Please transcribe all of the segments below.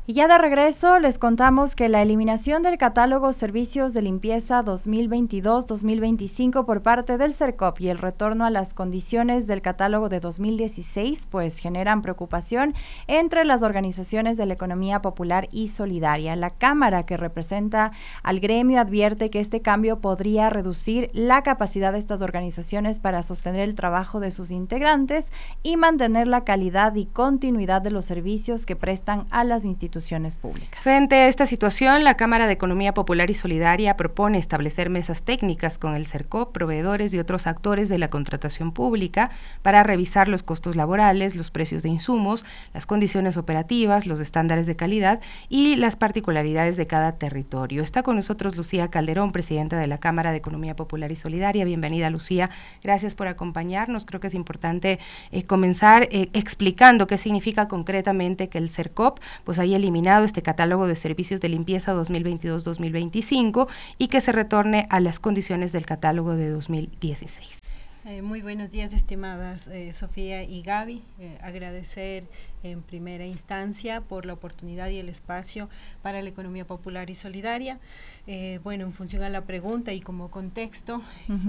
Y ya de regreso les contamos que la eliminación del catálogo Servicios de Limpieza 2022-2025 por parte del CERCOP y el retorno a las condiciones del catálogo de 2016 pues generan preocupación entre las organizaciones de la economía popular y solidaria. La Cámara, que representa al gremio, advierte que este cambio podría reducir la capacidad de estas organizaciones para sostener el trabajo de sus integrantes y mantener la calidad y continuidad de los servicios que prestan a las instituciones públicas. Frente a esta situación, la Cámara de Economía Popular y Solidaria propone establecer mesas técnicas con el CERCOP, proveedores y otros actores de la contratación pública para revisar los costos laborales, los precios de insumos, las condiciones operativas, los estándares de calidad y las particularidades de cada territorio. Está con nosotros Lucía Calderón, presidenta de la Cámara de Economía Popular y Solidaria. Bienvenida, Lucía. Gracias por acompañarnos. Creo que es importante comenzar explicando qué significa concretamente que el CERCOP pues haya eliminado este catálogo de servicios de limpieza 2022-2025 y que se retorne a las condiciones del catálogo de 2016. Muy buenos días, estimadas Sofía y Gaby. Agradecer en primera instancia por la oportunidad y el espacio para la economía popular y solidaria. En función a la pregunta y como contexto,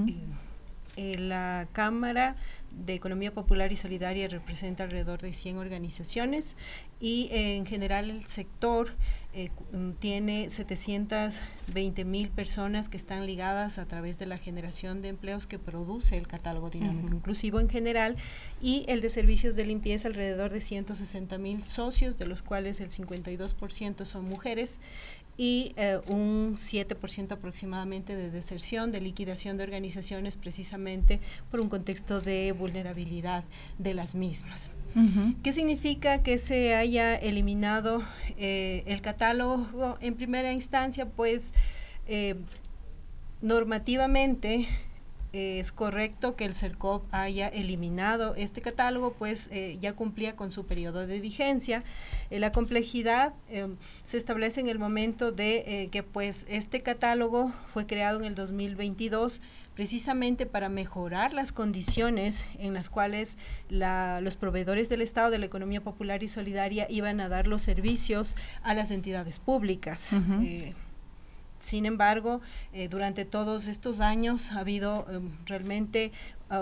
la Cámara de Economía Popular y Solidaria representa alrededor de 100 organizaciones y en general el sector tiene 720,000 personas que están ligadas a través de la generación de empleos que produce el catálogo dinámico inclusivo en general, y el de servicios de limpieza alrededor de 160,000 socios, de los cuales el 52% son mujeres, y un 7% aproximadamente de deserción, de liquidación de organizaciones precisamente por un contexto de vulnerabilidad de las mismas. ¿Qué significa que se haya eliminado el catálogo? En primera instancia, pues normativamente es correcto que el CERCOP haya eliminado este catálogo, pues ya cumplía con su periodo de vigencia. La complejidad se establece en el momento de que pues este catálogo fue creado en el 2022 precisamente para mejorar las condiciones en las cuales los proveedores del Estado de la economía popular y solidaria iban a dar los servicios a las entidades públicas. Sin embargo, durante todos estos años ha habido realmente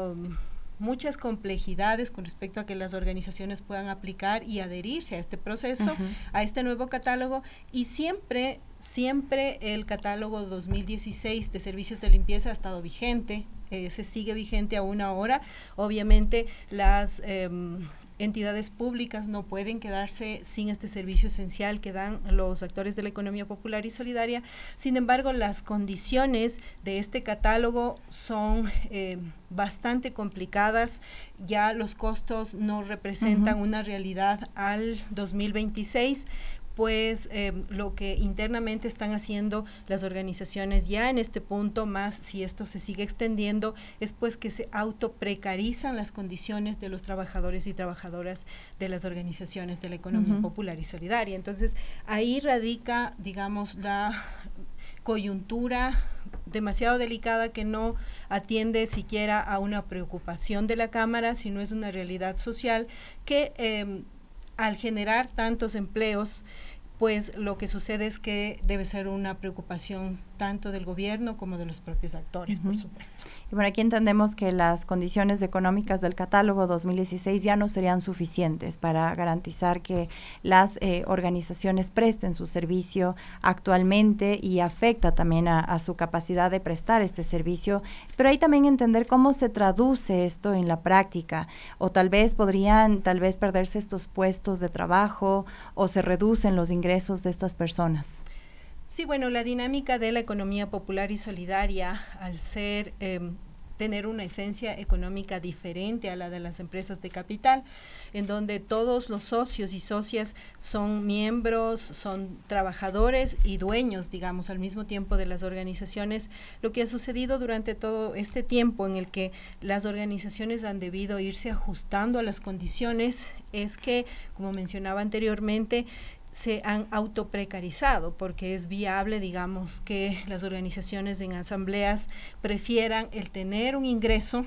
muchas complejidades con respecto a que las organizaciones puedan aplicar y adherirse a este proceso, a este nuevo catálogo, y siempre el catálogo 2016 de servicios de limpieza ha estado vigente, se sigue vigente aún ahora. Obviamente las entidades públicas no pueden quedarse sin este servicio esencial que dan los actores de la economía popular y solidaria. Sin embargo, las condiciones de este catálogo son bastante complicadas. Ya los costos no representan una realidad al 2026, pues lo que internamente están haciendo las organizaciones ya en este punto, más si esto se sigue extendiendo, es pues que se autoprecarizan las condiciones de los trabajadores y trabajadoras de las organizaciones de la economía popular y solidaria. Entonces, ahí radica, digamos, la coyuntura demasiado delicada que no atiende siquiera a una preocupación de la Cámara, sino es una realidad social que al generar tantos empleos, pues lo que sucede es que debe ser una preocupación tanto del gobierno como de los propios actores, por supuesto. Y bueno, aquí entendemos que las condiciones económicas del catálogo 2016 ya no serían suficientes para garantizar que las organizaciones presten su servicio actualmente, y afecta también a su capacidad de prestar este servicio, pero hay también entender cómo se traduce esto en la práctica, o podrían perderse estos puestos de trabajo, o se reducen los ingresos de estas personas. Sí, bueno, la dinámica de la economía popular y solidaria, al ser tener una esencia económica diferente a la de las empresas de capital, en donde todos los socios y socias son miembros, son trabajadores y dueños, digamos, al mismo tiempo de las organizaciones. Lo que ha sucedido durante todo este tiempo en el que las organizaciones han debido irse ajustando a las condiciones es que, como mencionaba anteriormente, se han autoprecarizado, porque es viable, digamos, que las organizaciones en asambleas prefieran el tener un ingreso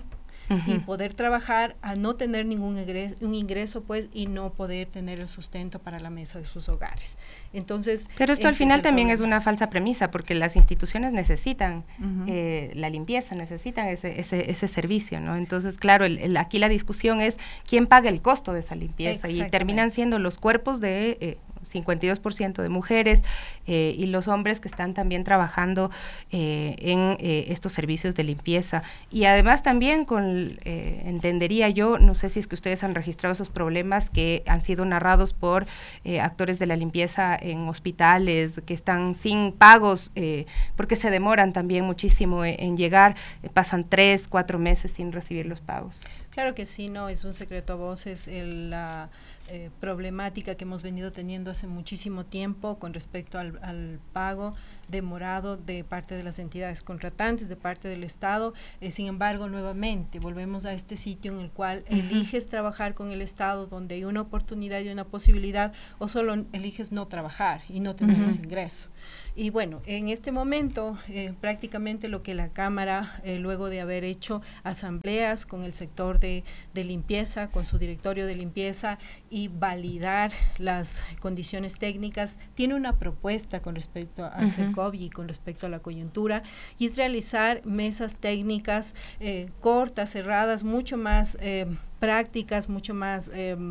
y poder trabajar a no tener ningún ingreso, pues, y no poder tener el sustento para la mesa de sus hogares. Entonces, pero esto al final también es una falsa premisa, porque las instituciones necesitan la limpieza, necesitan ese servicio, ¿no? Entonces, claro, aquí la discusión es quién paga el costo de esa limpieza, y terminan siendo los cuerpos de 52% de mujeres y los hombres que están también trabajando en estos servicios de limpieza. Y además también entendería yo, no sé si es que ustedes han registrado esos problemas que han sido narrados por actores de la limpieza en hospitales, que están sin pagos, porque se demoran también muchísimo en llegar, pasan 3-4 meses sin recibir los pagos. Claro que sí, no es un secreto a voces la problemática que hemos venido teniendo hace muchísimo tiempo con respecto al pago demorado de parte de las entidades contratantes, de parte del Estado. Sin embargo, nuevamente volvemos a este sitio en el cual eliges trabajar con el Estado, donde hay una oportunidad y una posibilidad, o solo eliges no trabajar y no tener ese ingreso. Y bueno, en este momento prácticamente lo que la Cámara, luego de haber hecho asambleas con el sector de limpieza, con su directorio de limpieza, y validar las condiciones técnicas, tiene una propuesta con respecto al CERCOP y con respecto a la coyuntura, y es realizar mesas técnicas cortas, cerradas, mucho más prácticas, mucho más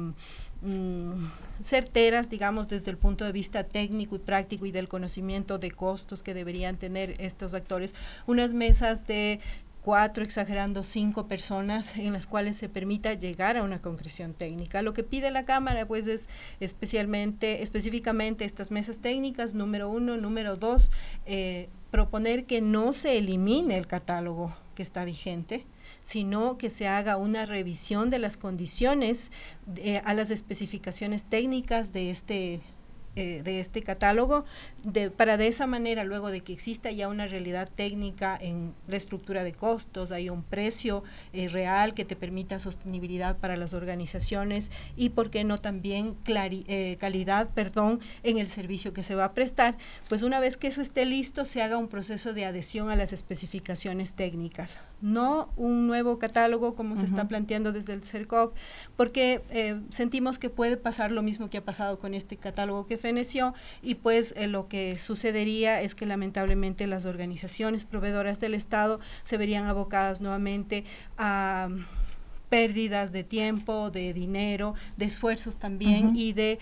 certeras, digamos, desde el punto de vista técnico y práctico y del conocimiento de costos que deberían tener estos actores. Unas mesas de 4, exagerando 5 personas, en las cuales se permita llegar a una concreción técnica. Lo que pide la Cámara, pues, es específicamente estas mesas técnicas, número 1, número 2, proponer que no se elimine el catálogo que está vigente, sino que se haga una revisión de las condiciones a las especificaciones técnicas de este catálogo, para de esa manera, luego de que exista ya una realidad técnica en la estructura de costos, hay un precio real que te permita sostenibilidad para las organizaciones y, por qué no, también calidad en el servicio que se va a prestar. Pues una vez que eso esté listo, se haga un proceso de adhesión a las especificaciones técnicas, no un nuevo catálogo como se está planteando desde el CERCOP, porque sentimos que puede pasar lo mismo que ha pasado con este catálogo que feneció, y pues lo que sucedería es que lamentablemente las organizaciones proveedoras del Estado se verían abocadas nuevamente a pérdidas de tiempo, de dinero, de esfuerzos también, y de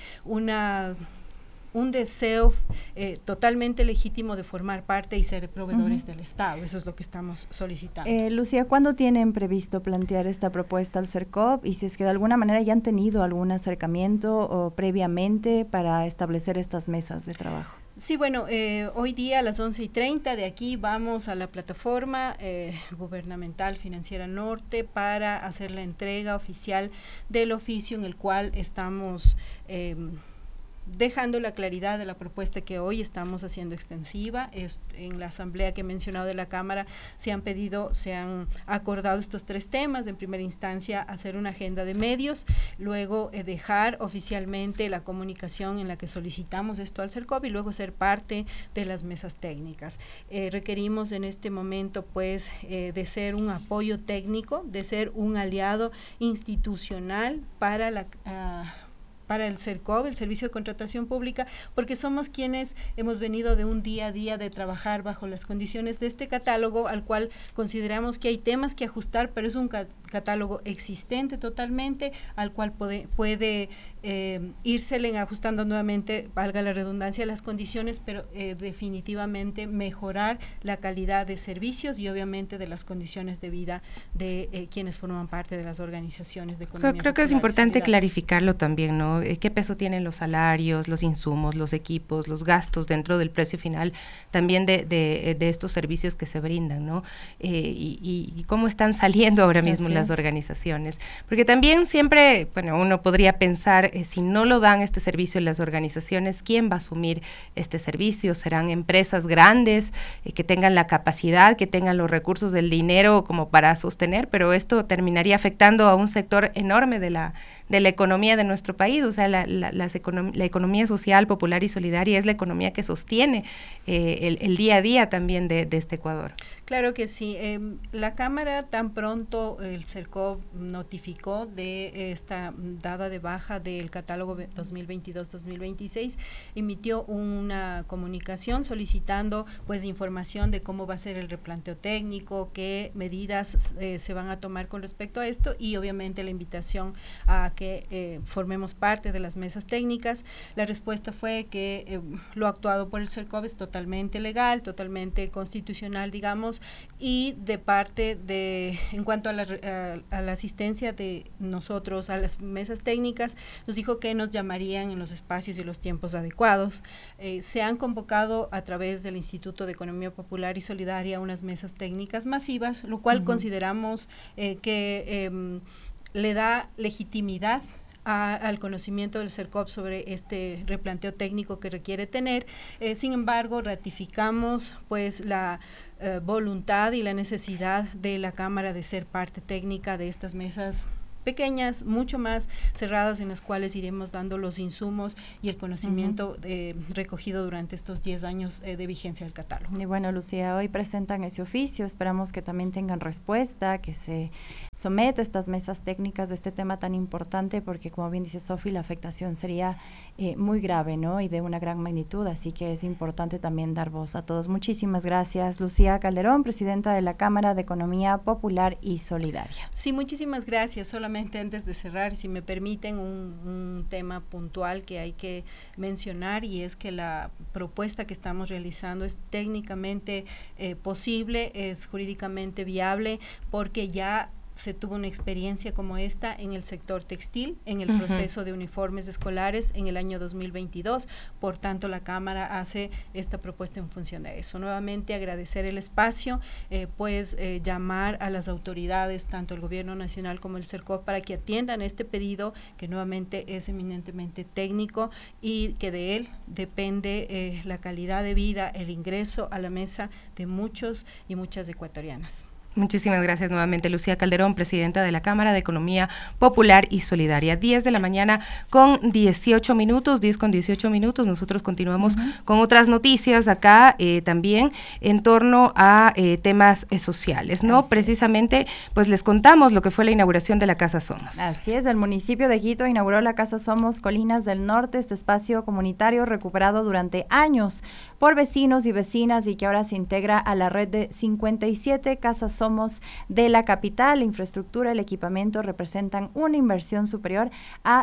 un deseo totalmente legítimo de formar parte y ser proveedores del Estado. Eso es lo que estamos solicitando. Lucía, ¿cuándo tienen previsto plantear esta propuesta al CERCOP? Y si es que de alguna manera ya han tenido algún acercamiento o previamente para establecer estas mesas de trabajo. Sí, bueno, hoy día a las 11:30 de aquí vamos a la plataforma gubernamental financiera norte para hacer la entrega oficial del oficio en el cual estamos dejando la claridad de la propuesta que hoy estamos haciendo extensiva. En la asamblea que he mencionado de la Cámara se han acordado estos 3 temas. En primera instancia, hacer una agenda de medios, luego dejar oficialmente la comunicación en la que solicitamos esto al CERCOP y luego ser parte de las mesas técnicas. Requerimos en este momento, pues, de ser un apoyo técnico, de ser un aliado institucional para el CERCOP, el Servicio de Contratación Pública, porque somos quienes hemos venido de un día a día de trabajar bajo las condiciones de este catálogo, al cual consideramos que hay temas que ajustar, pero es un catálogo existente totalmente, al cual puede írsele ajustando nuevamente, valga la redundancia, las condiciones, pero definitivamente mejorar la calidad de servicios y obviamente de las condiciones de vida de quienes forman parte de las organizaciones de economía. Creo que es importante clarificarlo también, ¿no? ¿Qué peso tienen los salarios, los insumos, los equipos, los gastos dentro del precio final también de estos servicios que se brindan, ¿no? Y cómo están saliendo ahora mismo las organizaciones. Porque también siempre, bueno, uno podría pensar, si no lo dan este servicio en las organizaciones, ¿quién va a asumir este servicio? ¿Serán empresas grandes que tengan la capacidad, que tengan los recursos del dinero como para sostener? Pero esto terminaría afectando a un sector enorme de la economía de nuestro país. O sea, la economía social, popular y solidaria es la economía que sostiene el día a día también de este Ecuador. Claro que sí. La Cámara, tan pronto el CERCOP notificó de esta dada de baja del catálogo 2022-2026, emitió una comunicación solicitando pues información de cómo va a ser el replanteo técnico, qué medidas se van a tomar con respecto a esto, y obviamente la invitación a que formemos parte de las mesas técnicas. La respuesta fue que lo actuado por el CERCOP es totalmente legal, totalmente constitucional, digamos, y de parte de, en cuanto a la asistencia de nosotros a las mesas técnicas, nos dijo que nos llamarían en los espacios y los tiempos adecuados. Se han convocado a través del Instituto de Economía Popular y Solidaria unas mesas técnicas masivas, lo cual consideramos que le da legitimidad al conocimiento del CERCOP sobre este replanteo técnico que requiere tener. Sin embargo, ratificamos pues la voluntad y la necesidad de la Cámara de ser parte técnica de estas mesas pequeñas, mucho más cerradas, en las cuales iremos dando los insumos y el conocimiento recogido durante estos 10 años de vigencia del catálogo. Y bueno, Lucía, hoy presentan ese oficio, esperamos que también tengan respuesta, que se someta a estas mesas técnicas de este tema tan importante, porque como bien dice Sofi, la afectación sería muy grave, ¿no? Y de una gran magnitud, así que es importante también dar voz a todos. Muchísimas gracias, Lucía Calderón, presidenta de la Cámara de Economía Popular y Solidaria. Sí, muchísimas gracias. Solamente antes de cerrar, si me permiten, un tema puntual que hay que mencionar, y es que la propuesta que estamos realizando es técnicamente posible, es jurídicamente viable, porque ya se tuvo una experiencia como esta en el sector textil, en el proceso de uniformes escolares en el año 2022, por tanto la Cámara hace esta propuesta en función de eso. Nuevamente agradecer el espacio, llamar a las autoridades, tanto el Gobierno Nacional como el CERCOP, para que atiendan este pedido, que nuevamente es eminentemente técnico y que de él depende la calidad de vida, el ingreso a la mesa de muchos y muchas ecuatorianas. Muchísimas gracias nuevamente, Lucía Calderón, presidenta de la Cámara de Economía Popular y Solidaria. 10 de la mañana con 18 minutos, 10 con 18 minutos. Nosotros continuamos con otras noticias acá también en torno a temas sociales, ¿no? Así precisamente, pues les contamos lo que fue la inauguración de la Casa Somos. Así es, el municipio de Quito inauguró la Casa Somos Colinas del Norte, este espacio comunitario recuperado durante años por vecinos y vecinas y que ahora se integra a la red de 57 Casas Somos de la capital. La infraestructura, el equipamiento representan una inversión superior a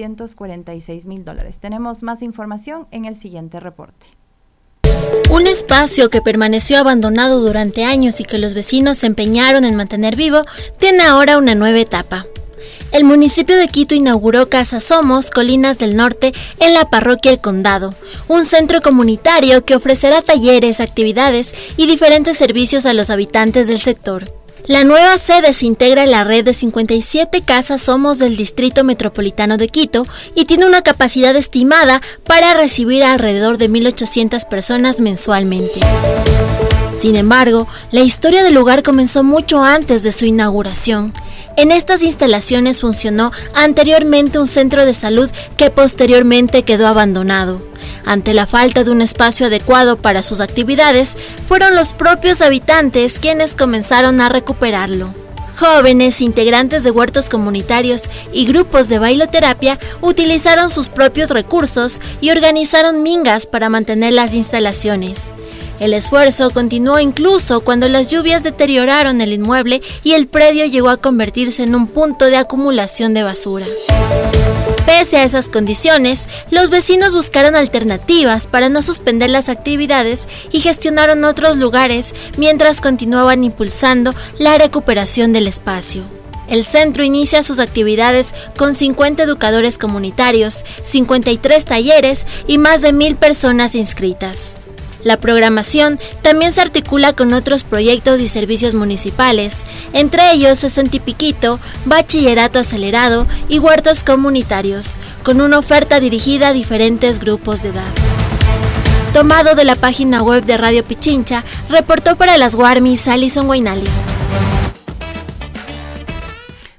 $746,000. Tenemos más información en el siguiente reporte. Un espacio que permaneció abandonado durante años y que los vecinos se empeñaron en mantener vivo, tiene ahora una nueva etapa. El municipio de Quito inauguró Casa Somos Colinas del Norte en la parroquia El Condado, un centro comunitario que ofrecerá talleres, actividades y diferentes servicios a los habitantes del sector. La nueva sede se integra en la red de 57 Casas Somos del Distrito Metropolitano de Quito y tiene una capacidad estimada para recibir a alrededor de 1,800 personas mensualmente. Sin embargo, la historia del lugar comenzó mucho antes de su inauguración. En estas instalaciones funcionó anteriormente un centro de salud que posteriormente quedó abandonado. Ante la falta de un espacio adecuado para sus actividades, fueron los propios habitantes quienes comenzaron a recuperarlo. Jóvenes, integrantes de huertos comunitarios y grupos de bailoterapia utilizaron sus propios recursos y organizaron mingas para mantener las instalaciones. El esfuerzo continuó incluso cuando las lluvias deterioraron el inmueble y el predio llegó a convertirse en un punto de acumulación de basura. Pese a esas condiciones, los vecinos buscaron alternativas para no suspender las actividades y gestionaron otros lugares mientras continuaban impulsando la recuperación del espacio. El centro inicia sus actividades con 50 educadores comunitarios, 53 talleres y más de 1,000 personas inscritas. La programación también se articula con otros proyectos y servicios municipales, entre ellos Sesentipiquito, Bachillerato Acelerado y Huertos Comunitarios, con una oferta dirigida a diferentes grupos de edad. Tomado de la página web de Radio Pichincha, reportó para las Guarmis Alison Guainali.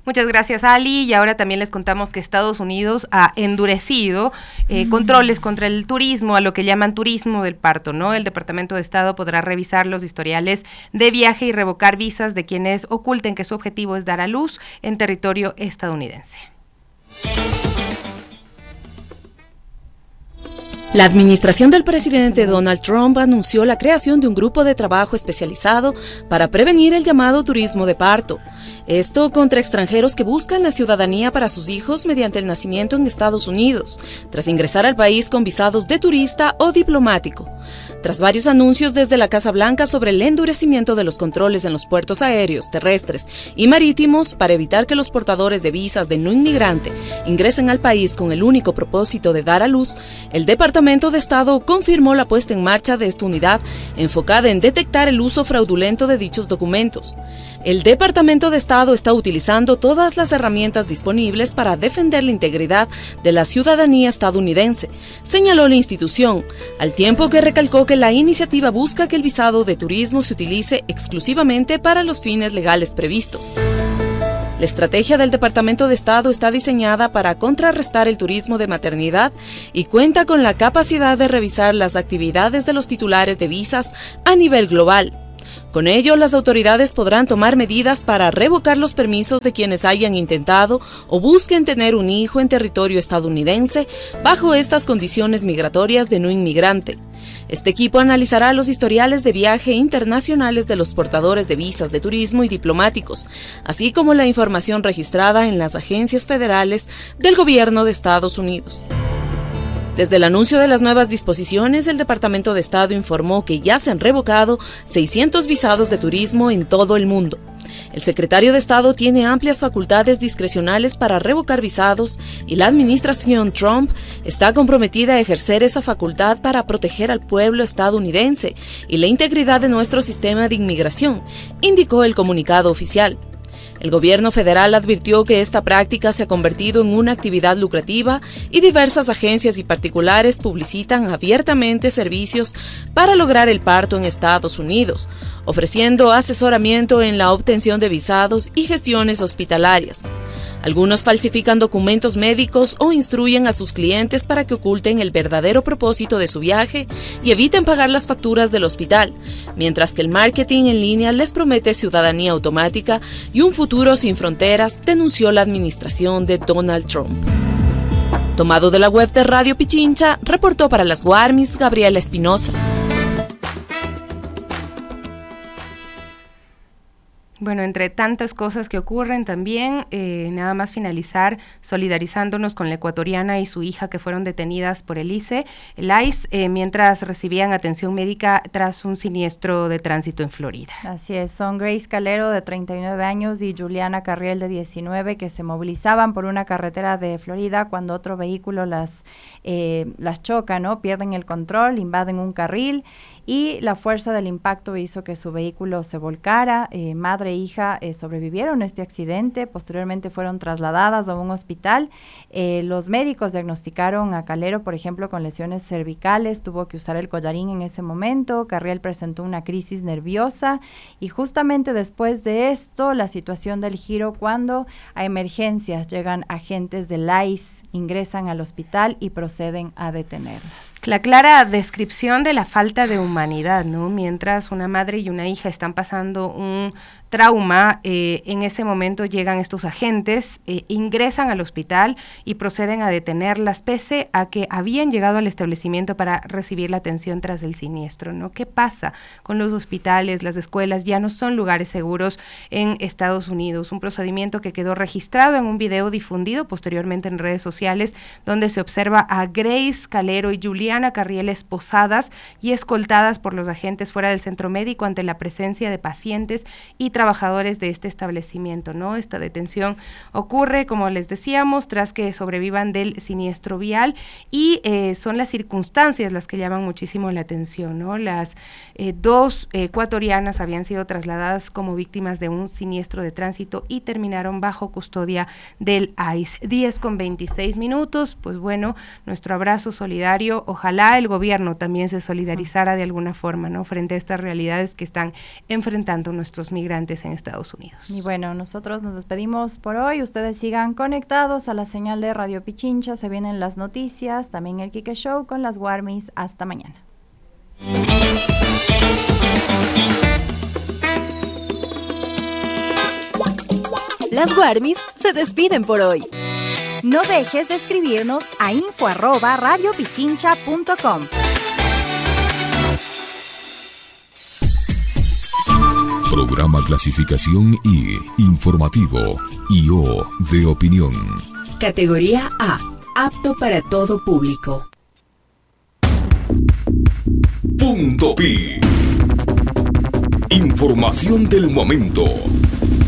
Muchas gracias, Ali. Y ahora también les contamos que Estados Unidos ha endurecido controles contra el turismo, a lo que llaman turismo del parto, ¿no? El Departamento de Estado podrá revisar los historiales de viaje y revocar visas de quienes oculten que su objetivo es dar a luz en territorio estadounidense. La administración del presidente Donald Trump anunció la creación de un grupo de trabajo especializado para prevenir el llamado turismo de parto. Esto contra extranjeros que buscan la ciudadanía para sus hijos mediante el nacimiento en Estados Unidos, tras ingresar al país con visados de turista o diplomático. Tras varios anuncios desde la Casa Blanca sobre el endurecimiento de los controles en los puertos aéreos, terrestres y marítimos para evitar que los portadores de visas de no inmigrante ingresen al país con el único propósito de dar a luz, el Departamento de Estado confirmó la puesta en marcha de esta unidad enfocada en detectar el uso fraudulento de dichos documentos. El Departamento de Estado está utilizando todas las herramientas disponibles para defender la integridad de la ciudadanía estadounidense, señaló la institución, al tiempo que recalcó que la iniciativa busca que el visado de turismo se utilice exclusivamente para los fines legales previstos. La estrategia del Departamento de Estado está diseñada para contrarrestar el turismo de maternidad y cuenta con la capacidad de revisar las actividades de los titulares de visas a nivel global. Con ello, las autoridades podrán tomar medidas para revocar los permisos de quienes hayan intentado o busquen tener un hijo en territorio estadounidense bajo estas condiciones migratorias de no inmigrante. Este equipo analizará los historiales de viaje internacionales de los portadores de visas de turismo y diplomáticos, así como la información registrada en las agencias federales del gobierno de Estados Unidos. Desde el anuncio de las nuevas disposiciones, el Departamento de Estado informó que ya se han revocado 600 visados de turismo en todo el mundo. El secretario de Estado tiene amplias facultades discrecionales para revocar visados y la administración Trump está comprometida a ejercer esa facultad para proteger al pueblo estadounidense y la integridad de nuestro sistema de inmigración, indicó el comunicado oficial. El gobierno federal advirtió que esta práctica se ha convertido en una actividad lucrativa y diversas agencias y particulares publicitan abiertamente servicios para lograr el parto en Estados Unidos, ofreciendo asesoramiento en la obtención de visados y gestiones hospitalarias. Algunos falsifican documentos médicos o instruyen a sus clientes para que oculten el verdadero propósito de su viaje y eviten pagar las facturas del hospital, mientras que el marketing en línea les promete ciudadanía automática y un futuro sin fronteras, denunció la administración de Donald Trump. Tomado de la web de Radio Pichincha, reportó para las Guarmis Gabriela Espinosa. Bueno, entre tantas cosas que ocurren también, nada más finalizar solidarizándonos con la ecuatoriana y su hija que fueron detenidas por el ICE, mientras recibían atención médica tras un siniestro de tránsito en Florida. Así es, son Grace Calero de 39 años y Juliana Carriel de 19 que se movilizaban por una carretera de Florida cuando otro vehículo las choca, ¿no? Pierden el control, invaden un carril y la fuerza del impacto hizo que su vehículo se volcara. Madre e hija sobrevivieron a este accidente, posteriormente fueron trasladadas a un hospital. Los médicos diagnosticaron a Calero, por ejemplo, con lesiones cervicales, tuvo que usar el collarín en ese momento. Carriel presentó una crisis nerviosa y justamente después de esto la situación del giro cuando a emergencias llegan agentes del ICE, ingresan al hospital y proceden a detenerlas. La clara descripción de la falta de humanidad, ¿no? Mientras una madre y una hija están pasando un trauma, en ese momento llegan estos agentes, ingresan al hospital y proceden a detenerlas pese a que habían llegado al establecimiento para recibir la atención tras el siniestro, ¿no? ¿Qué pasa con los hospitales? Las escuelas ya no son lugares seguros en Estados Unidos. Un procedimiento que quedó registrado en un video difundido posteriormente en redes sociales, donde se observa a Grace Calero y Juliana Carriel esposadas y escoltadas por los agentes fuera del centro médico ante la presencia de pacientes y trabajadores de este establecimiento, ¿no? Esta detención ocurre, como les decíamos, tras que sobrevivan del siniestro vial y son las circunstancias las que llaman muchísimo la atención, ¿no? Las dos ecuatorianas habían sido trasladadas como víctimas de un siniestro de tránsito y terminaron bajo custodia del ICE. 10:26, pues bueno, nuestro abrazo solidario. Ojalá el gobierno también se solidarizara de alguna forma, ¿no? Frente a estas realidades que están enfrentando nuestros migrantes residentes en Estados Unidos. Y bueno, nosotros nos despedimos por hoy. Ustedes sigan conectados a la señal de Radio Pichincha. Se vienen las noticias, también el Quique Show con las Warmis. Hasta mañana. Las Warmis se despiden por hoy. No dejes de escribirnos a info@radiopichincha.com. Programa Clasificación I, Informativo, I.O. de Opinión. Categoría A, apto para todo público. Punto Pi. Información del momento.